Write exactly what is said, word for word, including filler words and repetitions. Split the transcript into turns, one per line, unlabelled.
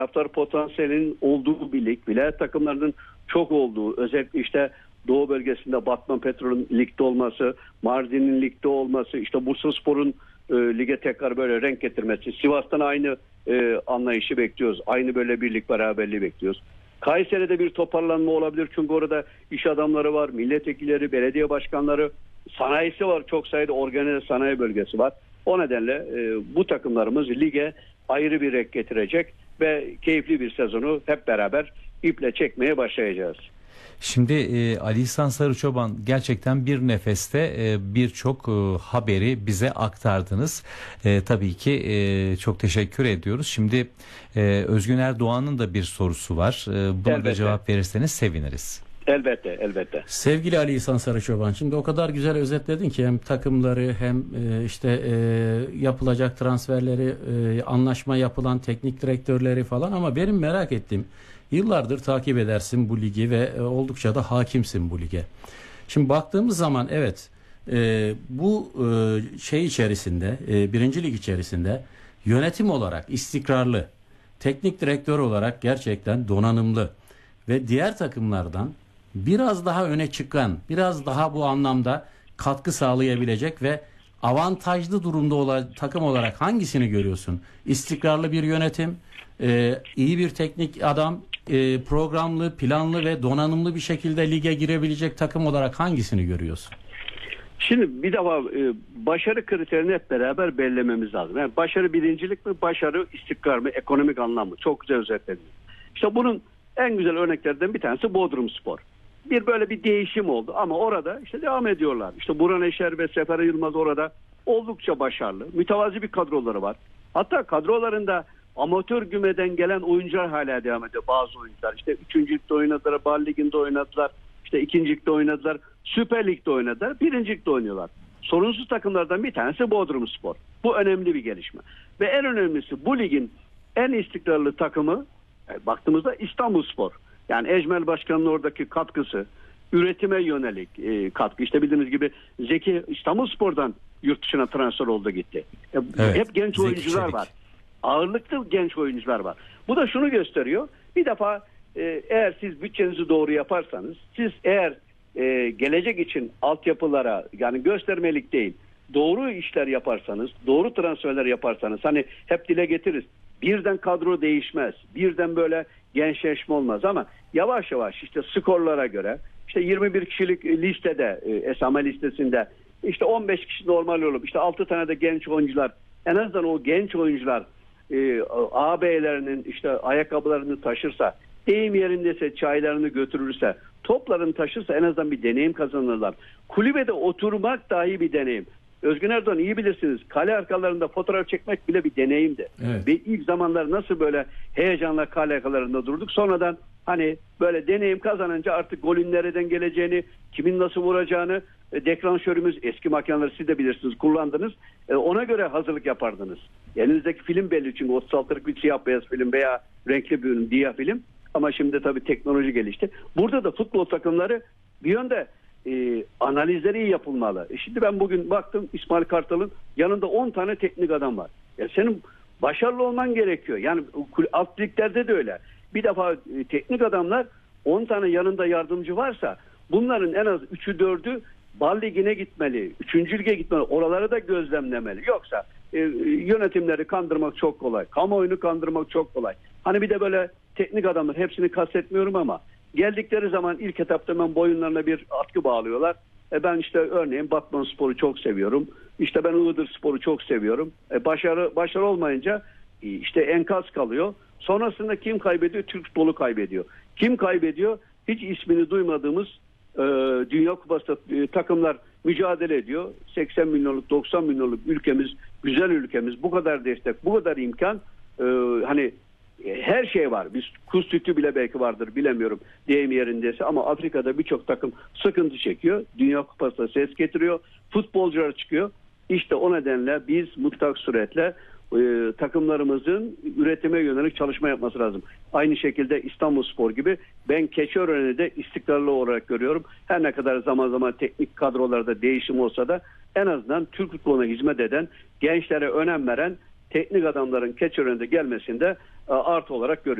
taraftar potansiyelinin olduğu bir lig, vilayet takımlarının çok olduğu, özellikle işte Doğu bölgesinde Batman Petrol'ün ligde olması, Mardin'in ligde olması, işte Bursaspor'un e, lige tekrar böyle renk getirmesi, Sivas'tan aynı e, anlayışı bekliyoruz, aynı böyle birlik beraberliği bekliyoruz. Kayseri'de bir toparlanma olabilir çünkü orada iş adamları var, milletvekilleri, belediye başkanları, sanayisi var, çok sayıda organize sanayi bölgesi var. O nedenle e, bu takımlarımız lige ayrı bir renk getirecek ve keyifli bir sezonu hep beraber iple çekmeye başlayacağız.
Şimdi e, Ali İhsan Sarıçoban, gerçekten bir nefeste e, birçok e, haberi bize aktardınız. E, tabii ki e, çok teşekkür ediyoruz. Şimdi e, Özgün Erdoğan'ın da bir sorusu var. E, buna
Elbette.
da cevap verirseniz seviniriz.
Elbette, elbette.
Sevgili Ali İhsan Sarıçoban, şimdi o kadar güzel özetledin ki hem takımları hem e, işte e, yapılacak transferleri, e, anlaşma yapılan teknik direktörleri falan, ama benim merak ettiğim, yıllardır takip edersin bu ligi ve e, oldukça da hakimsin bu lige. Şimdi baktığımız zaman evet, e, bu e, şey içerisinde, e, birinci lig içerisinde yönetim olarak istikrarlı, teknik direktör olarak gerçekten donanımlı ve diğer takımlardan biraz daha öne çıkan, biraz daha bu anlamda katkı sağlayabilecek ve avantajlı durumda olan takım olarak hangisini görüyorsun? İstikrarlı bir yönetim, e, iyi bir teknik adam, e, programlı, planlı ve donanımlı bir şekilde lige girebilecek takım olarak hangisini görüyorsun?
Şimdi bir defa e, başarı kriterini hep beraber belirlememiz lazım. Yani başarı birincilik mi, başarı istikrar mı, ekonomik anlam mı? Çok güzel özetlediniz. İşte bunun en güzel örneklerden bir tanesi Bodrumspor. Bir böyle bir değişim oldu ama orada işte devam ediyorlar. İşte Burhan Eşer ve Sefer Yılmaz orada oldukça başarılı. Mütevazi bir kadroları var. Hatta kadrolarında amatör gümeden gelen oyuncular hala devam ediyor. Bazı oyuncular işte üçüncü ligde oynadılar, Bal Ligi'nde oynadılar, işte ikinci ligde oynadılar, Süper Lig'de oynadılar, birinci ligde oynuyorlar. Sorunsuz takımlardan bir tanesi Bodrumspor. Bu önemli bir gelişme. Ve en önemlisi, bu ligin en istikrarlı takımı baktığımızda İstanbulspor. Yani Ecmel Başkan'ın oradaki katkısı, üretime yönelik e, katkı. İşte bildiğiniz gibi Zeki İstanbulspor'dan yurt dışına transfer oldu gitti. E,
Evet,
hep genç
Zeki
oyuncular
Çelik
var. Ağırlıklı genç oyuncular var. Bu da şunu gösteriyor. Bir defa e, eğer siz bütçenizi doğru yaparsanız, siz eğer e, gelecek için altyapılara, yani göstermelik değil, doğru işler yaparsanız, doğru transferler yaparsanız, hani hep dile getiririz. Birden kadro değişmez. Birden böyle gençleşme olmaz ama yavaş yavaş işte skorlara göre işte yirmi bir kişilik listede, e, S M listesinde işte on beş kişi normal olup işte altı tane de genç oyuncular, en azından o genç oyuncular e, ağabeylerinin işte ayakkabılarını taşırsa, deyim yerindeyse çaylarını götürürse, toplarını taşırsa en azından bir deneyim kazanırlar. Kulübede oturmak dahi bir deneyim. Özgün Erdoğan, iyi bilirsiniz, kale arkalarında fotoğraf çekmek bile bir deneyimdi.
Evet.
Ve ilk zamanlar nasıl böyle heyecanla kale arkalarında durduk. Sonradan hani böyle deneyim kazanınca artık golün nereden geleceğini, kimin nasıl vuracağını, e, deklanşörümüz, eski makineleri siz de bilirsiniz, kullandınız. E, ona göre hazırlık yapardınız. Elinizdeki film belli, çünkü otuz altılık bir siyah beyaz film veya renkli bir diya film. Ama şimdi tabii teknoloji gelişti. Burada da futbol takımları bir yönde E, analizleri iyi yapılmalı. E şimdi ben bugün baktım, İsmail Kartal'ın yanında on tane teknik adam var. Ya senin başarılı olman gerekiyor. Yani alt liglerde de öyle. Bir defa e, teknik adamlar, on tane yanında yardımcı varsa bunların en az üçü dördü Bal Ligi'ne gitmeli, üçüncü lige gitmeli. Oraları da gözlemlemeli. Yoksa e, yönetimleri kandırmak çok kolay. Kamuoyunu kandırmak çok kolay. Hani bir de böyle teknik adamlar, hepsini kastetmiyorum ama geldikleri zaman ilk etapta ben boyunlarına bir atkı bağlıyorlar. E ben işte örneğin Batmanspor'u çok seviyorum. İşte ben Iğdırspor'u çok seviyorum. E başarı başarı olmayınca e işte enkaz kalıyor. Sonrasında kim kaybediyor? Türk futbolu kaybediyor. Kim kaybediyor? Hiç ismini duymadığımız e, Dünya Kupası e, takımlar mücadele ediyor. seksen milyonluk, doksan milyonluk ülkemiz, güzel ülkemiz, bu kadar destek, bu kadar imkan, e, hani her şey var. Biz kuş sütü bile belki vardır, bilemiyorum deyim yerindeyse, ama Afrika'da birçok takım sıkıntı çekiyor. Dünya Kupası'na ses getiriyor. Futbolcular çıkıyor. İşte o nedenle biz mutlak suretle e, takımlarımızın üretime yönelik çalışma yapması lazım. Aynı şekilde İstanbulspor gibi ben Keçiören'i de istikrarlı olarak görüyorum. Her ne kadar zaman zaman teknik kadrolarda değişim olsa da en azından Türk futboluna hizmet eden, gençlere önem veren teknik adamların Keçiören'de gelmesinde e, artı olarak görüyorum.